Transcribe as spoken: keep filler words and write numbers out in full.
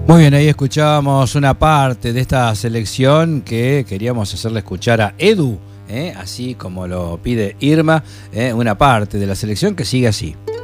Muy bien, ahí escuchábamos una parte de esta selección que queríamos hacerle escuchar a Edu, ¿eh? Así como lo pide Irma, ¿eh? Una parte de la selección que sigue así.